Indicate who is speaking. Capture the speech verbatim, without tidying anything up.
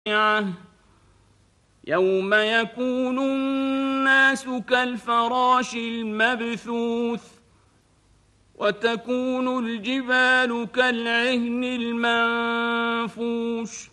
Speaker 1: يوم يكون الناس كالفراش المبثوث وتكون الجبال كالعهن المنفوش